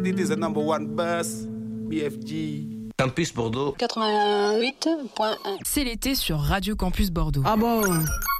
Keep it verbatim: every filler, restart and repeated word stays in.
it is the number one bus, B F G. Campus Bordeaux quatre-vingt-huit point un. C'est l'été sur Radio Campus Bordeaux. Ah bon?